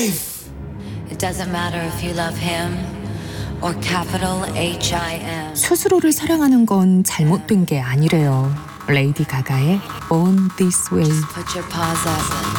life. It doesn't matter if you love him or capital H-I-M. 스스로를 사랑하는 건 잘못된 게 아니래요. 레이디 가가의 Born This Way. Put your paws up.